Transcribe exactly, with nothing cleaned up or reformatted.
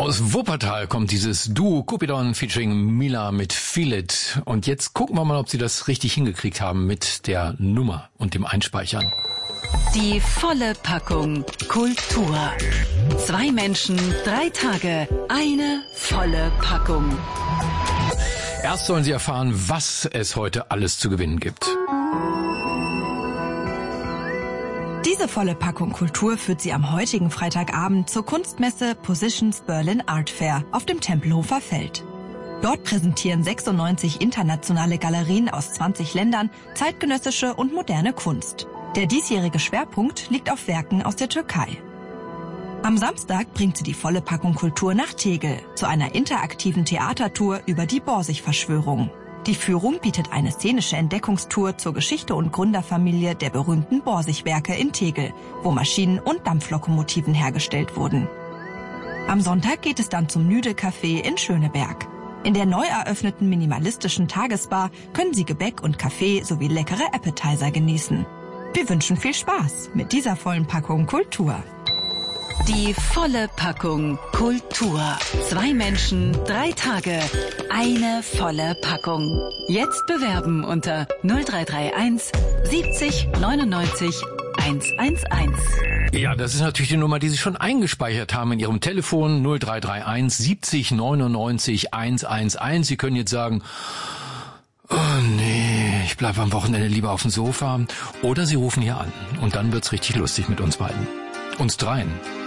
Aus Wuppertal kommt dieses Duo Cupidon featuring Mila mit Feel It. Und jetzt gucken wir mal, ob sie das richtig hingekriegt haben mit der Nummer und dem Einspeichern. Die volle Packung Kultur. Zwei Menschen, drei Tage, eine volle Packung. Erst sollen Sie erfahren, was es heute alles zu gewinnen gibt. Diese volle Packung Kultur führt Sie am heutigen Freitagabend zur Kunstmesse Positions Berlin Art Fair auf dem Tempelhofer Feld. Dort präsentieren sechsundneunzig internationale Galerien aus zwanzig Ländern zeitgenössische und moderne Kunst. Der diesjährige Schwerpunkt liegt auf Werken aus der Türkei. Am Samstag bringt sie die volle Packung Kultur nach Tegel zu einer interaktiven Theatertour über die Borsig-Verschwörung. Die Führung bietet eine szenische Entdeckungstour zur Geschichte und Gründerfamilie der berühmten Borsig-Werke in Tegel, wo Maschinen und Dampflokomotiven hergestellt wurden. Am Sonntag geht es dann zum Nüde-Café in Schöneberg. In der neu eröffneten minimalistischen Tagesbar können Sie Gebäck und Kaffee sowie leckere Appetizer genießen. Wir wünschen viel Spaß mit dieser vollen Packung Kultur. Die volle Packung Kultur. Zwei Menschen, drei Tage, eine volle Packung. Jetzt bewerben unter null drei drei eins siebzig neunundneunzig hundertelf. Ja, das ist natürlich die Nummer, die Sie schon eingespeichert haben in Ihrem Telefon null drei drei eins siebzig neunundneunzig hundertelf. Sie können jetzt sagen, oh nee, ich bleibe am Wochenende lieber auf dem Sofa. Oder Sie rufen hier an und dann wird's richtig lustig mit uns beiden. Uns dreien.